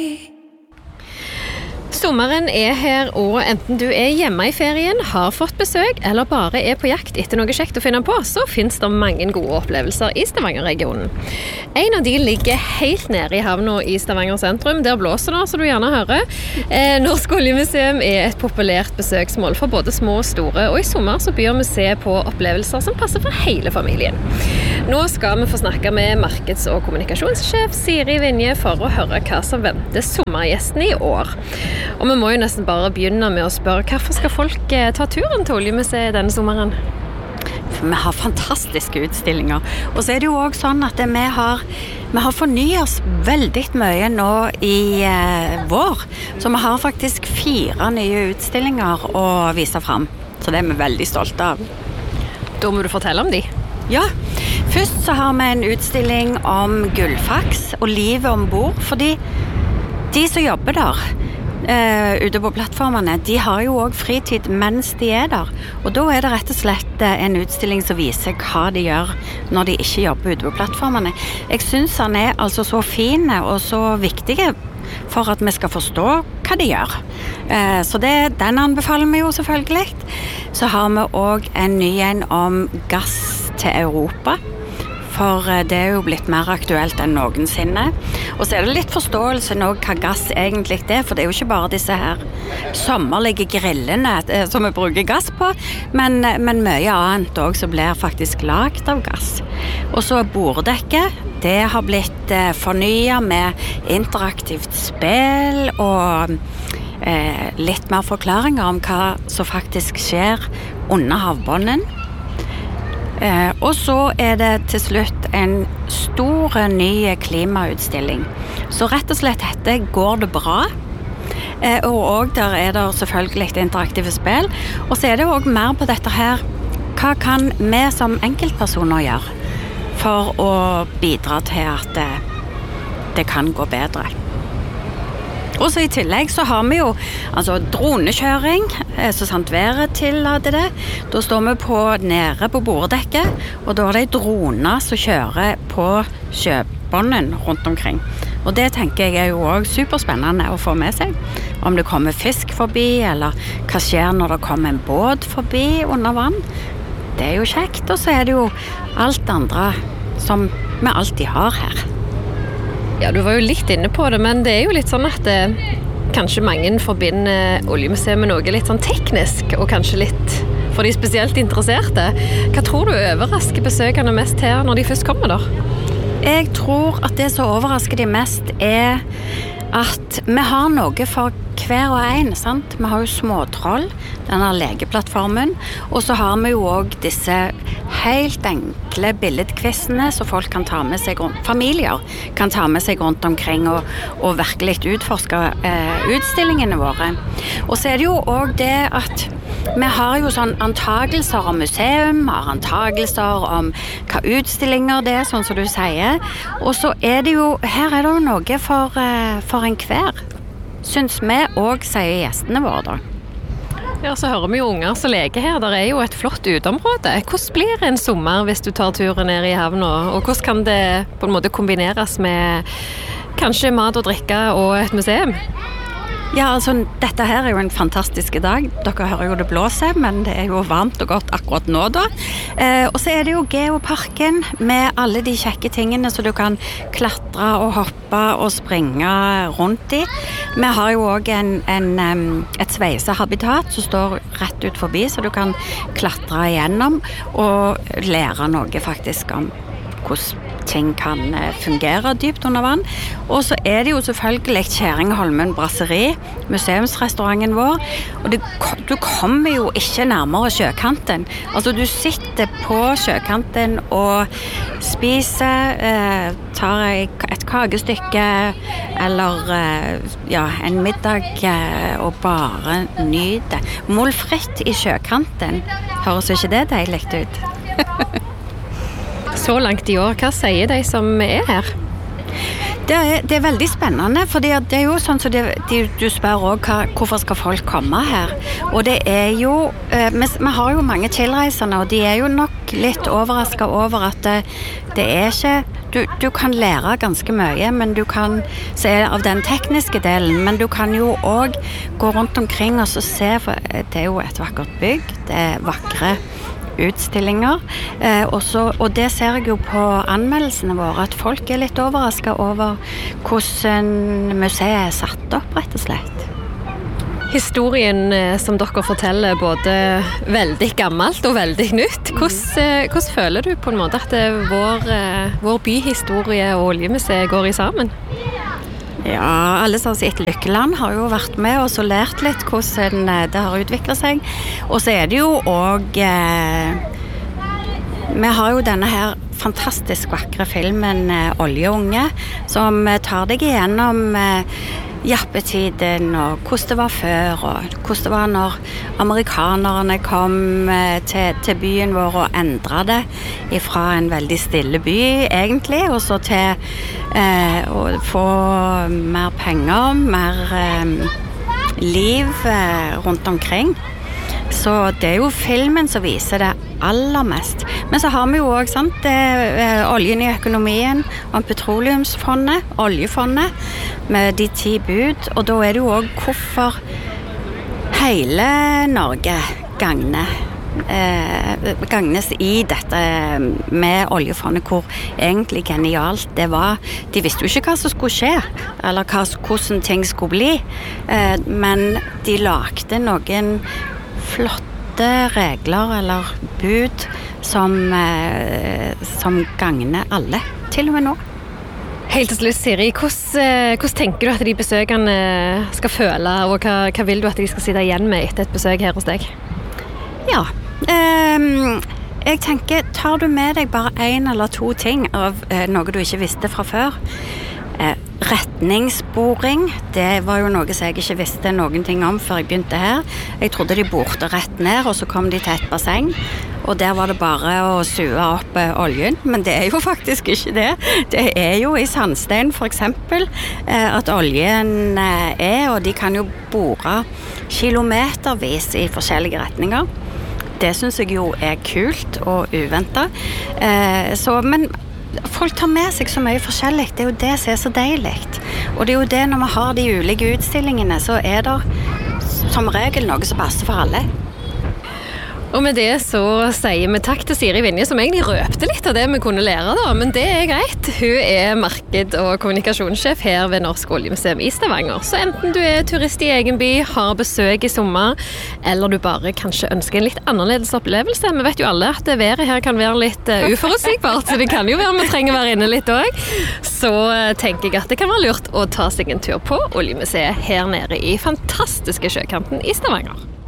Sommeren her, og enten du hjemme I ferien, har fått besøk, eller bare på jakt etter noe kjekt å finne på, så finnes det mange gode opplevelser I Stavanger-regionen. En av de ligger helt nede I havna I Stavanger sentrum. Der blåser det, så du gjerne hører. Norsk Oljemuseum et populært besøksmål for både små og store, og I sommer så byr museet på opplevelser som passer for hele familien. Nå skal vi få snakke med markeds- og kommunikasjonssjef Siri Vinje for å høre hva som venter sommergjestene I år. Og vi må jo nesten bare begynne med å spørre, hvorfor skal folk ta turen til Oljemuseet denne sommeren? For vi har fantastiske utstillinger. Og så det jo også sånn at vi har fornyet oss veldig mye nå I vår. Så vi har faktisk 4 nye utstillinger å vise frem. Så det vi veldig stolte av. Da må du fortelle om de. Ja, først så har vi en utstilling om gullfaks og livet ombord. Fordi de som jobber der, ute på plattformene, de har jo også fritid mens de der. Og da det rett og slett en utstilling som viser hva de gjør når de ikke jobber ute på plattformene. Jeg synes han altså så fin og så viktig for at vi skal forstå hva de gjør. Så den anbefaler vi jo selvfølgelig. Så har vi også en ny en om gass til Europa. For det jo blitt mer aktuelt enn noensinne. Og så det litt forståelse nå hva gass egentlig for det jo ikke bare disse her sommerlige grillene som vi bruker gass på, men mye annet også som blir faktisk lagt av gass. Og så borddekket, det har blitt fornyet med interaktivt spill og litt mer forklaringer om hva som faktisk skjer under havbunnen. Og så det til slutt en stor ny klimautstilling. Så rett og slett dette går det bra. Og også der det selvfølgelig interaktive spill. Og så det også mer på dette her. Hva kan vi som enkeltpersoner gjøre for å bidra til at det kan gå bedre? Og så I tillegg så har vi jo dronekjøring, så sant været tillater det. Da står vi nede på borddekket, og da det droner som kjører på sjøbunnen rundt omkring. Og det tenker jeg jo også superspennende å få med seg. Om det kommer fisk forbi, eller hva skjer når det kommer en båt forbi under vann. Det jo kjekt, og så det jo alt andre som vi alltid har her. Ja, du var jo litt inne på det, men det jo litt sånn at kanskje mange forbinder Oljemuseet med noe litt sånn teknisk, og kanskje litt for de spesielt interesserte. Hva tror du overrasker besøkende mest her når de først kommer da? Jeg tror at det som overrasker de mest at vi har noe for hver og en, sant? Vi har jo småtroll, denne legeplattformen, og så har vi jo også disse helt enkle billedquizene som folk kan ta med seg rundt, familier kan ta med seg rundt omkring og virkelig utforske utstillingene våre. Og så det jo også det at vi har jo sånn antagelser om museum, har antagelser om hva utstillinger det sånn som du sier, og så det jo, her det jo noe for en hver. Syns vi også, sier gjestene våre da. Ja, så hører vi jo unger som leker her. Der jo et flott uteområde. Hvordan blir en sommer hvis du tar turen ned I havna? Og hvordan kan det på en måte kombineres med kanskje mat og drikke og et museum? Ja, dette her jo en fantastisk dag. Dere hører jo det blåser, men det jo varmt og godt akkurat nå da. Og så det jo Geoparken med alle de kjekke tingene som du kan klatre og hoppe og springe rundt I. Vi har jo også et sveisehabitat som står rett ut forbi, så du kan klatre igjennom og lære noe faktisk om hvordan ting kan fungere dypt under vann. Og så det jo selvfølgelig Kjæringholmen Brasseri, museumsrestauranten vår. Og du kommer jo ikke nærmere sjøkanten. Du sitter på sjøkanten og spiser, tar et kakestykke eller en middag og bare nyter. Målfritt I sjøkanten. Høres ikke det deilig ut? Så langt I år, hva sier de som her? Det er veldig spennende, for det er jo sånn som du spør også hvorfor skal folk komme her. Og det er jo, vi har jo mange tilreisende, og de er jo nok litt overrasket over at det er ikke, du kan lære ganske mye, men du kan se av den tekniske delen, men du kan jo også gå rundt omkring og så se, for det er jo et vakkert bygg, det er vakre utstillinger, og det ser jeg jo på anmeldelsene våre, at folk er litt overrasket over hvordan museet er satt opp, rett og slett. Historien som dere forteller både veldig gammelt og veldig nytt. Hvordan føler du på en måte at vår byhistorie og oljemuseet går i sammen? Ja, alle som har sett Lykkeland har jo vært med og så lært litt hvordan det har utviklet seg. Og så er det jo også, vi har jo denne her fantastisk vakre filmen Oljeunge, som tar deg igjennom jappetiden og hvordan det var før og hvordan det var når amerikanerne kom til byen vår og endret det fra en veldig stille by egentlig og så til å få mer penger, mer liv rundt omkring. Så det er jo filmen som viser det aller mest. Men så har vi jo også oljen i økonomien og petroleumsfondet, oljefondet, med de 10 bud. Og da er det jo også hvorfor hele Norge gagnes i dette med oljefondet, hvor egentlig genialt det var. De visste jo ikke hva som skulle skje, eller hvordan ting skulle bli, men de lagde noen flotte regler eller bud som gagner alle, til og med nå. Helt til slutt, Siri, hvordan tenker du at de besøkende skal føle, og hva vil du at de skal sitte igjen med etter et besøk her hos deg? Ja, jeg tenker, tar du med deg bare 1 eller 2 ting av noe du ikke visste fra før? Retningsboring, det var jo noe som jeg ikke visste noen ting om før jeg begynte her. Jeg trodde de borte rett ned, og så kom de til et basseng, og der var det bare å sue opp oljen, men det er jo faktisk ikke det. Det er jo i sandstein for eksempel at oljen og de kan jo bore kilometervis i forskjellige retninger. Det synes jeg jo er kult og uventet. Men folk tar med seg så mye forskjellig, det er jo det som er så deilig. Og det er jo det når vi har de ulike utstillingene, så er det som regel noe som passer for alle. Og med det så sier vi takk til Siri Vinje, som egentlig røpte litt av det vi kunne lære da, men det er greit. Hun er marked- og kommunikasjonssjef her ved Norsk Oljemuseum i Stavanger. Så enten du er turist i egen by, har besøk i sommer, eller du bare kanskje ønsker en litt annerledes opplevelse. Vi vet jo alle at været her kan være litt uforutsigbart, så det kan jo være vi trenger å være inne litt også. Så tenker jeg at det kan være lurt å ta seg en tur på Oljemuseet her nede i fantastiske sjøkanten i Stavanger.